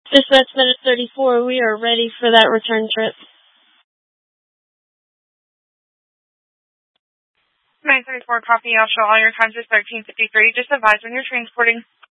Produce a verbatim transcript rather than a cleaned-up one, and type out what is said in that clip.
Dispatch minute thirty-four, we are ready for that return trip. nine thirty-four, copy. I'll show all your times is thirteen fifty-three. Just advise when you're transporting.